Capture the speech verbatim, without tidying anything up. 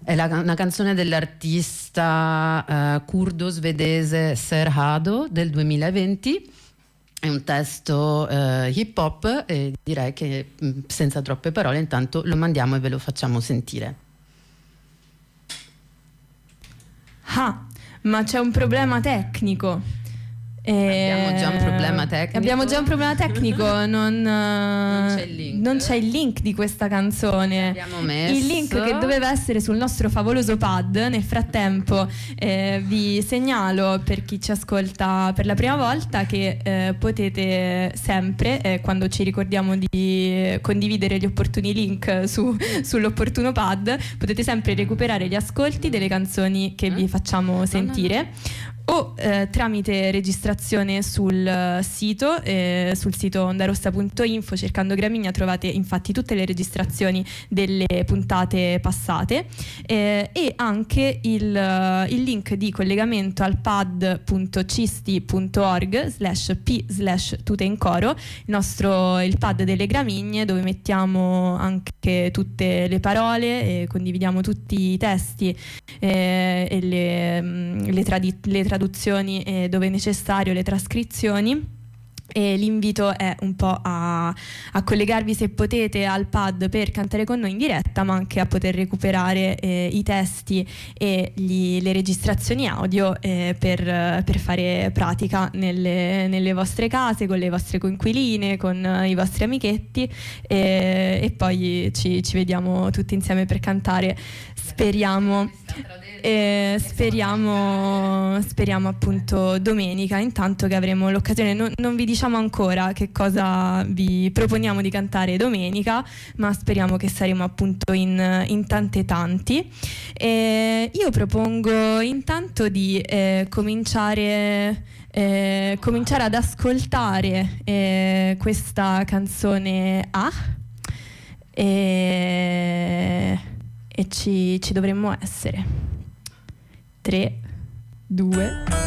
È la, una canzone dell'artista uh, curdo-svedese Serhado del duemilaventi. È un testo uh, hip hop e direi che mh, senza troppe parole intanto lo mandiamo e ve lo facciamo sentire. Ah, ma c'è un problema tecnico. Abbiamo già un problema tecnico. Abbiamo già un problema tecnico, non, non, c'è, il link. non c'è il link di questa canzone. Abbiamo messo. Il link che doveva essere sul nostro favoloso pad. Nel frattempo eh, vi segnalo, per chi ci ascolta per la prima volta, che eh, potete sempre, eh, quando ci ricordiamo di condividere gli opportuni link su, sull'opportuno pad, potete sempre recuperare gli ascolti delle canzoni che vi facciamo sentire. O eh, tramite registrazione sul uh, sito, eh, sul sito ondarossa punto info, cercando Gramigna trovate infatti tutte le registrazioni delle puntate passate, eh, e anche il, uh, il link di collegamento al pad punto cisti punto org slash p slash tute in coro, il nostro il pad delle Gramigne, dove mettiamo anche tutte le parole e condividiamo tutti i testi eh, e le, mh, le, tradi- le traduzioni traduzioni eh, dove è necessario, le trascrizioni. E l'invito è un po' a, a collegarvi, se potete, al pad per cantare con noi in diretta, ma anche a poter recuperare eh, i testi e gli, le registrazioni audio eh, per, per fare pratica nelle, nelle vostre case, con le vostre coinquiline, con i vostri amichetti, eh, e poi ci, ci vediamo tutti insieme per cantare. Speriamo E speriamo, speriamo appunto domenica, intanto che avremo l'occasione. Non, non vi diciamo ancora che cosa vi proponiamo di cantare domenica, ma speriamo che saremo appunto in, in tante tanti. E io propongo intanto di eh, cominciare, eh, cominciare ad ascoltare eh, questa canzone A, e, e ci, ci dovremmo essere. tre, due